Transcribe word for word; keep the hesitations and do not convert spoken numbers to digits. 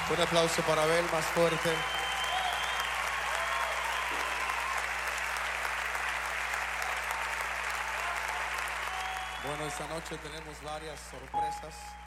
Un aplauso para Abel, más fuerte. Bueno, esta noche tenemos varias sorpresas.